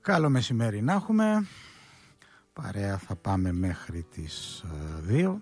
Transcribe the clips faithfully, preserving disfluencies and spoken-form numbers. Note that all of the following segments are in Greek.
Καλό μεσημέρι να έχουμε. Παρέα θα πάμε μέχρι τις δύο.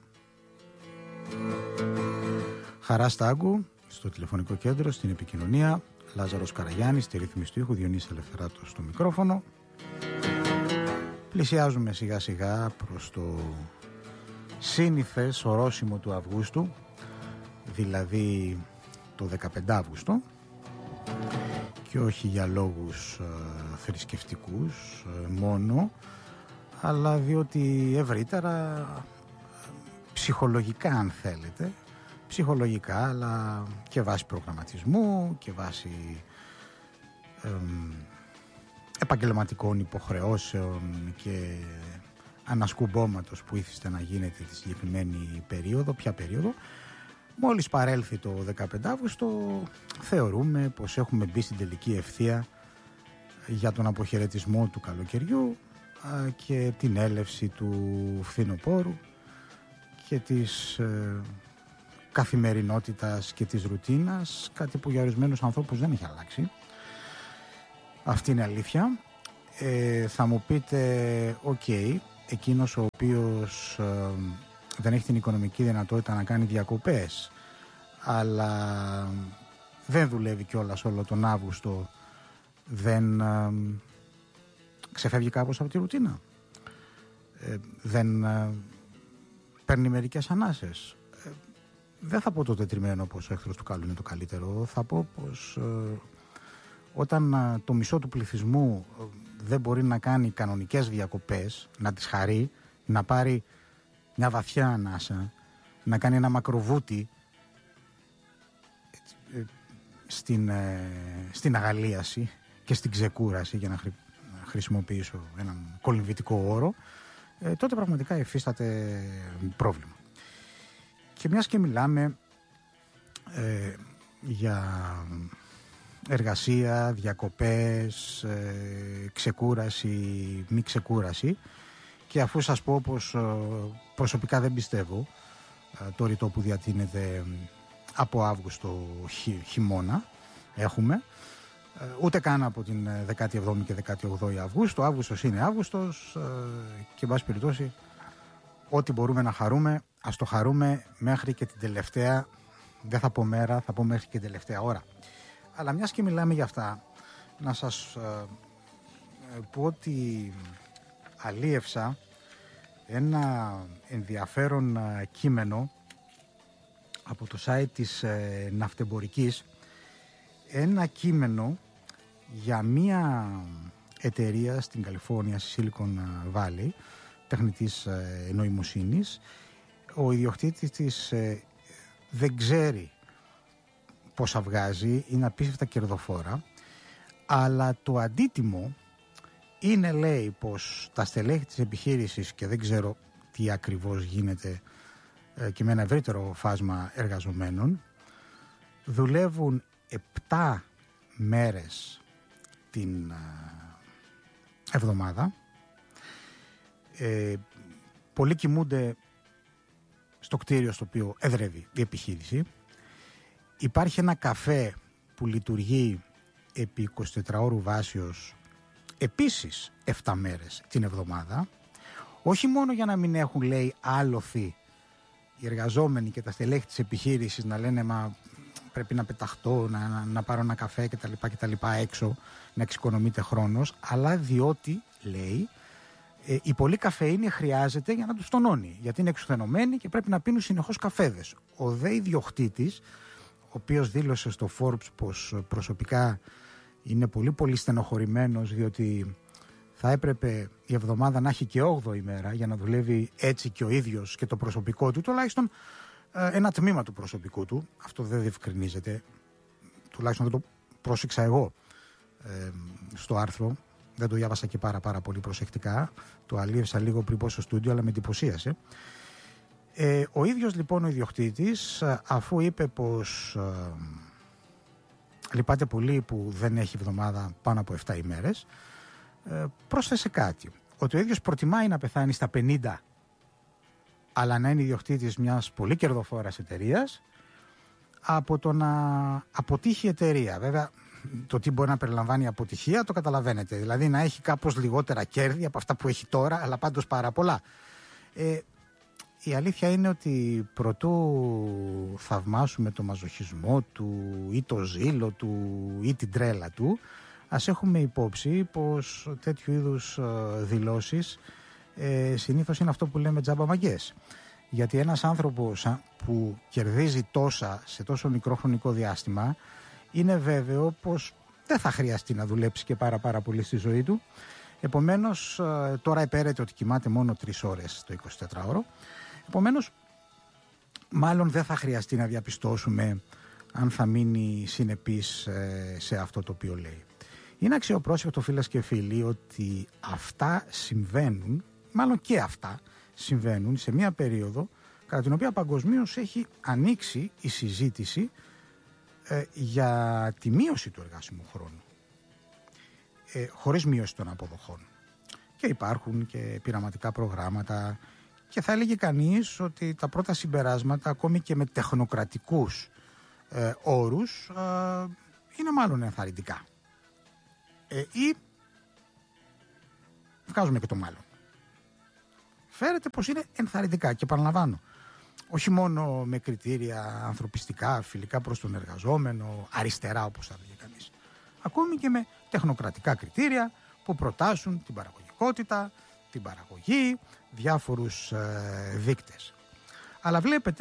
Χαρά Στάγκου στο τηλεφωνικό κέντρο, στην επικοινωνία. Λάζαρος Καραγιάννης στη ρύθμιση του ήχου, Διονύσης Ελευθεράτος στο μικρόφωνο. Πλησιάζουμε σιγά σιγά προς το σύνηθες ορόσημο του Αυγούστου, δηλαδή το δεκαπέντε Αυγούστου, και όχι για λόγους ε, θρησκευτικούς ε, μόνο, αλλά διότι ευρύτερα ε, ψυχολογικά, αν θέλετε, ψυχολογικά, αλλά και βάσει προγραμματισμού και βάσει ε, επαγγελματικών υποχρεώσεων και ανασκουμπώματος που ήθιστε να γίνεται τη συγκεκριμένη περίοδο. Ποια περίοδο? Μόλις παρέλθει το δεκαπέντε Αυγούστου, θεωρούμε πως έχουμε μπει στην τελική ευθεία για τον αποχαιρετισμό του καλοκαιριού και την έλευση του φθινοπόρου και της ε, καθημερινότητας και της ρουτίνας, κάτι που για ορισμένους ανθρώπους δεν έχει αλλάξει. Αυτή είναι αλήθεια. Ε, θα μου πείτε, οκ, okay, εκείνος ο οποίος ε, δεν έχει την οικονομική δυνατότητα να κάνει διακοπές, αλλά δεν δουλεύει κιόλας όλο τον Αύγουστο, δεν ε, ξεφεύγει κάπως από τη ρουτίνα, ε, δεν ε, παίρνει μερικές ανάσες. Ε, δεν θα πω το τετριμένο πως ο εχθρός του καλού είναι το καλύτερο. Θα πω πως ε, όταν ε, το μισό του πληθυσμού ε, δεν μπορεί να κάνει κανονικές διακοπές, να τις χαρεί, να πάρει μια βαθιά ανάσα, να κάνει ένα μακροβούτι ε, στην, ε, στην αγαλίαση και στην ξεκούραση, για να, χρη, να χρησιμοποιήσω έναν κολυμβητικό όρο, ε, τότε πραγματικά υφίσταται πρόβλημα. Και μιας και μιλάμε ε, για εργασία, διακοπές, ε, ξεκούραση, μη ξεκούραση, και αφού σας πω πως ε, προσωπικά δεν πιστεύω ε, το ρητό που διατείνεται από Αύγουστο χει, χειμώνα έχουμε, ε, ούτε καν από την δεκάτη εβδόμη και δεκάτη όγδοη Αυγούστου. Αύγουστος είναι Αύγουστος ε, και εν πάση περιπτώσει ό,τι μπορούμε να χαρούμε ας το χαρούμε μέχρι και την τελευταία, δεν θα πω μέρα, θα πω μέχρι και την τελευταία ώρα. Αλλά μιας και μιλάμε για αυτά, να σας ε, πω ότι αλίευσα ένα ενδιαφέρον ε, κείμενο από το site της ε, Ναυτεμπορικής, ένα κείμενο για μια εταιρεία στην Καλιφόρνια, στη Silicon Valley, τεχνητής ε, νοημοσύνης. Ο ιδιοκτήτης της ε, δεν ξέρει πόσα βγάζει, είναι απίστευτα κερδοφόρα, αλλά το αντίτιμο είναι, λέει, πως τα στελέχη της επιχείρησης, και δεν ξέρω τι ακριβώς γίνεται ε, και με ένα ευρύτερο φάσμα εργαζομένων, δουλεύουν επτά μέρες την ε, εβδομάδα, ε, πολλοί κοιμούνται στο κτίριο στο οποίο εδρεύει η επιχείρηση. Υπάρχει ένα καφέ που λειτουργεί επί εικοσιτετράωρου βάσεως επίσης επτά μέρες την εβδομάδα, όχι μόνο για να μην έχουν, λέει, άλοθη οι εργαζόμενοι και τα στελέχη της επιχείρησης να λένε μα πρέπει να πεταχτώ, να, να, να πάρω ένα καφέ κτλ, κτλ έξω, να εξοικονομείται χρόνος, αλλά διότι, λέει, ε, η πολλή καφεΐνη χρειάζεται για να τους τονώνει, γιατί είναι εξουθενωμένοι και πρέπει να πίνουν συνεχώς καφέδες. Ο δε ιδιοκτήτης, ο οποίος δήλωσε στο Forbes πως προσωπικά είναι πολύ πολύ στενοχωρημένος, διότι θα έπρεπε η εβδομάδα να έχει και όγδοη ημέρα για να δουλεύει έτσι και ο ίδιος και το προσωπικό του, τουλάχιστον ε, ένα τμήμα του προσωπικού του. Αυτό δεν διευκρινίζεται, τουλάχιστον δεν το πρόσεξα εγώ ε, στο άρθρο, δεν το διάβασα και πάρα πάρα πολύ προσεκτικά, το αλίευσα λίγο πριν πω στο στούντιο, αλλά με εντυπωσίασε. Ε, ο ίδιος λοιπόν ο ιδιοκτήτης, αφού είπε πως ε, λυπάται πολύ που δεν έχει εβδομάδα πάνω από επτά ημέρες, ε, πρόσθεσε κάτι, ότι ο ίδιος προτιμάει να πεθάνει στα πενήντα, αλλά να είναι ιδιοκτήτης μιας πολύ κερδοφόρας εταιρείας, από το να αποτύχει η εταιρεία. Βέβαια το τι μπορεί να περιλαμβάνει η αποτυχία το καταλαβαίνετε. Δηλαδή να έχει κάπως λιγότερα κέρδη από αυτά που έχει τώρα, αλλά πάντως πάρα πολλά. Ε, η αλήθεια είναι ότι προτού θαυμάσουμε το μαζοχισμό του ή το ζήλο του ή την τρέλα του, ας έχουμε υπόψη πως τέτοιου είδους δηλώσεις ε, συνήθως είναι αυτό που λέμε τζάμπα μαγκές. Γιατί ένας άνθρωπος που κερδίζει τόσα σε τόσο μικρό χρονικό διάστημα, είναι βέβαιο πως δεν θα χρειαστεί να δουλέψει και πάρα πάρα πολύ στη ζωή του. Επομένως, τώρα επέρεται ότι κοιμάται μόνο τρεις ώρες το εικοσιτετράωρο. Επομένως, μάλλον δεν θα χρειαστεί να διαπιστώσουμε αν θα μείνει συνεπής σε αυτό το οποίο λέει. Είναι αξιοπρόσεκτο, φίλες και φίλοι, ότι αυτά συμβαίνουν, μάλλον και αυτά συμβαίνουν σε μια περίοδο κατά την οποία παγκοσμίως έχει ανοίξει η συζήτηση ε, για τη μείωση του εργάσιμου χρόνου, ε, χωρίς μείωση των αποδοχών. Και υπάρχουν και πειραματικά προγράμματα και θα έλεγε κανείς ότι τα πρώτα συμπεράσματα, ακόμη και με τεχνοκρατικούς ε, όρους, ε, είναι μάλλον ενθαρρυντικά. Ε, ή βγάζουμε και το μάλλον. Φέρεται πως είναι ενθαρρυντικά και επαναλαμβάνω, όχι μόνο με κριτήρια ανθρωπιστικά, φιλικά προς τον εργαζόμενο, αριστερά όπως θα έλεγε κανείς. Ακόμη και με τεχνοκρατικά κριτήρια που προτάσουν την παραγωγικότητα, την παραγωγή, διάφορους ε, δείκτες. Αλλά βλέπετε,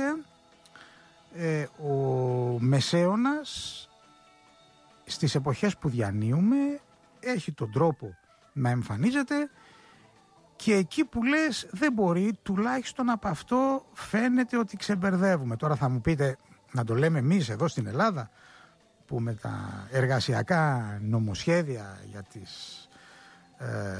ε, ο μεσαίωνας στις εποχές που διανύουμε έχει τον τρόπο να εμφανίζεται και εκεί που λες δεν μπορεί, τουλάχιστον από αυτό φαίνεται ότι ξεμπερδεύουμε. Τώρα θα μου πείτε να το λέμε εμείς εδώ στην Ελλάδα, που με τα εργασιακά νομοσχέδια για τις ε,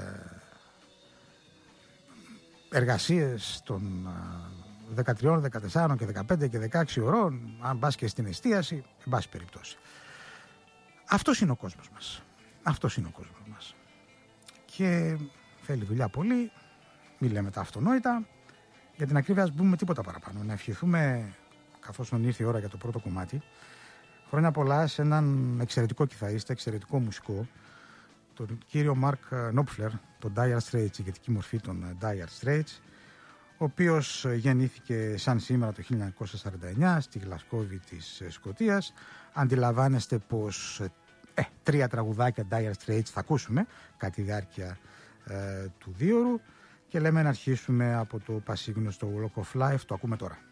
εργασίες των δεκατρία, δεκατέσσερα και δεκαπέντε και δεκαέξι ωρών, αν πας και στην εστίαση, εν πάση περιπτώσει. Αυτός είναι ο κόσμος μας. Αυτός είναι ο κόσμος μας. Και θέλει δουλειά πολύ, μην λέμε τα αυτονόητα. Για την ακρίβεια, ας πούμε τίποτα παραπάνω. Να ευχηθούμε, καθώς ήρθε η ώρα για το πρώτο κομμάτι, χρόνια πολλά σε έναν εξαιρετικό κιθαρίστα, εξαιρετικό μουσικό, τον κύριο Μάρκ Νόπφλερ, τον Dire Straits, η ηγετική μορφή των Dire Straits, ο οποίος γεννήθηκε σαν σήμερα το χίλια εννιακόσια σαράντα εννιά στη Γλασκόβη της Σκωτίας. Αντιλαμβάνεστε πως ε, τρία τραγουδάκια Dire Straits θα ακούσουμε κατά τη διάρκεια ε, του δίωρου και λέμε να αρχίσουμε από το πασίγνωστο Walk of Life. Το ακούμε τώρα.